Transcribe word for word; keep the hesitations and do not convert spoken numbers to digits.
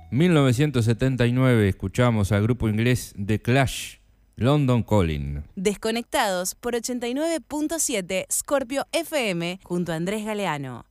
mil novecientos setenta y nueve escuchamos al grupo inglés The Clash, London Calling. Desconectados por ochenta y nueve punto siete Scorpio F M junto a Andrés Galeano.